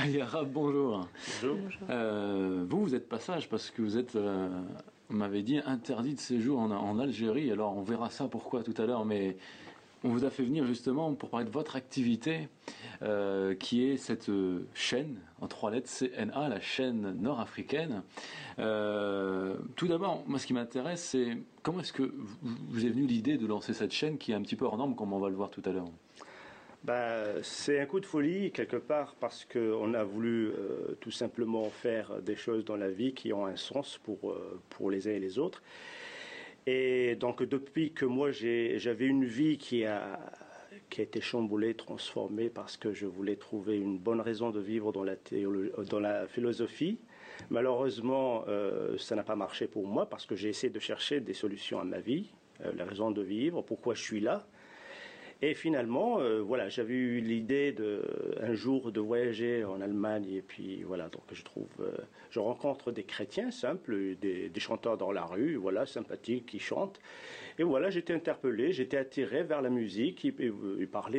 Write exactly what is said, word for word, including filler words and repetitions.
Yarab, bonjour. Bonjour. Euh, vous, vous êtes passage parce que vous êtes, euh, on m'avait dit, interdit de séjour en, en Algérie. Alors on verra ça pourquoi tout à l'heure, mais on vous a fait venir justement pour parler de votre activité, euh, qui est cette chaîne, en trois lettres, C N A, la chaîne nord-africaine. Euh, tout d'abord, moi ce qui m'intéresse, c'est comment est-ce que vous, vous est venue l'idée de lancer cette chaîne qui est un petit peu hors norme, comme on va le voir tout à l'heure. Bah, c'est un coup de folie quelque part parce qu'on a voulu euh, tout simplement faire des choses dans la vie qui ont un sens pour, euh, pour les uns et les autres. Et donc depuis que moi j'ai, j'avais une vie qui a, qui a été chamboulée, transformée parce que je voulais trouver une bonne raison de vivre dans la, théologie, dans la philosophie, malheureusement euh, ça n'a pas marché pour moi parce que j'ai essayé de chercher des solutions à ma vie, euh, la raison de vivre, pourquoi je suis là. Et finalement, euh, voilà, j'avais eu l'idée de un jour de voyager en Allemagne et puis voilà, donc je trouve, euh, je rencontre des chrétiens simples, des, des chanteurs dans la rue, voilà, sympathiques qui chantent. Et voilà, j'étais interpellé, j'étais attiré vers la musique, ils, ils parlaient